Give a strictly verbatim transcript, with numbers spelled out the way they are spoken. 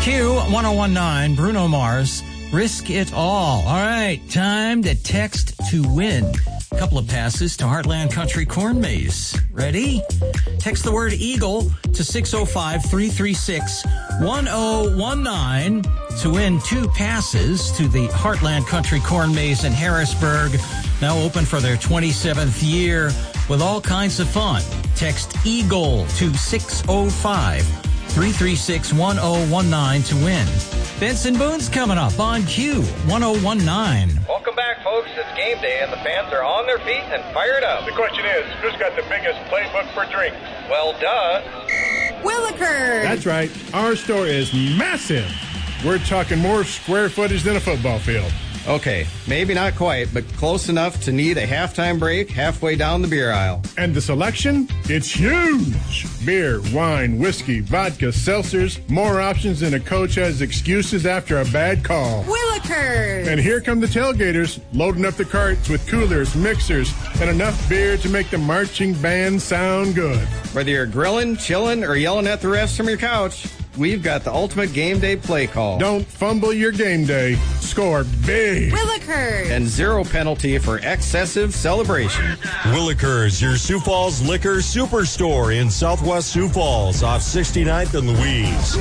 Q ten nineteen, Bruno Mars, Risk It All. All right, time to text to win. A couple of passes to Heartland Country Corn Maze. Ready? Text the word Eagle to six oh five, three three six, one oh one nine to win two passes to the Heartland Country Corn Maze in Harrisburg, now open for their twenty-seventh year with all kinds of fun. Text Eagle to six oh five, three three six, one oh one nine to win. Benson Boone's coming up on Q ten nineteen. Welcome back, folks. It's game day, and the fans are on their feet and fired up. The question is, who's got the biggest playbook for drinks? Well, duh. Willikers. That's right. Our store is massive. We're talking more square footage than a football field. Okay, maybe not quite, but close enough to need a halftime break halfway down the beer aisle. And the selection? It's huge. Beer, wine, whiskey, vodka, seltzers, more options than a coach has excuses after a bad call. Willikers. And here come the tailgaters, loading up the carts with coolers, mixers, and enough beer to make the marching band sound good. Whether you're grilling, chilling, or yelling at the refs from your couch, we've got the ultimate game day play call. Don't fumble your game day. Score big. Willikers. And zero penalty for excessive celebration. Willikers, your Sioux Falls Liquor Superstore in Southwest Sioux Falls off sixty-ninth and Louise.